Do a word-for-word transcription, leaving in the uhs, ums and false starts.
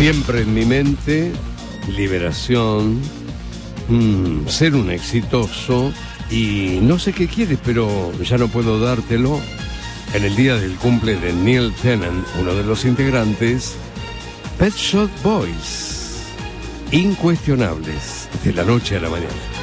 Siempre en mi mente, Liberación, mmm, ser un exitoso y no sé qué quieres, pero ya no puedo dártelo. En el día del cumple de Neil Tennant, uno de los integrantes, Pet Shop Boys, incuestionables, de la noche a la mañana.